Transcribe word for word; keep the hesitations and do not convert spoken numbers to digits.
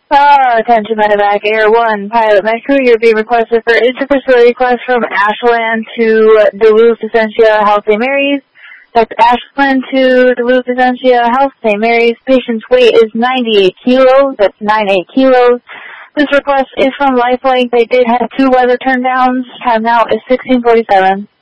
Uh, attention medevac Air one, pilot med crew, you're being requested for interfacility request from Ashland to Duluth Essentia Health Saint Mary's. That's Ashland to Duluth Essentia Health Saint Mary's. Patient's weight is ninety-eight kilos. That's ninety-eight kilos. This request is from Lifelink. They did have two weather turndowns. Time now is sixteen forty-seven.